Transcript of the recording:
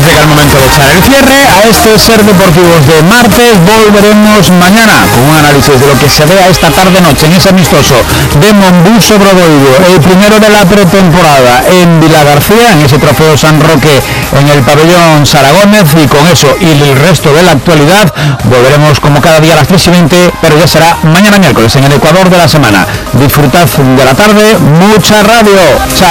llega el momento de echar el cierre a este Ser Deportivos de martes. Volveremos mañana con un análisis de lo que se vea esta tarde-noche en ese amistoso de Mombús Obradoiro, el primero de la pretemporada en Vilagarcía, en ese trofeo San Roque en el pabellón Sara Gómez. Y con eso y el resto de la actualidad volveremos como cada día a las 3:20, pero ya será mañana miércoles en el Ecuador de la semana. Disfrutad de la tarde, mucha radio. Chao.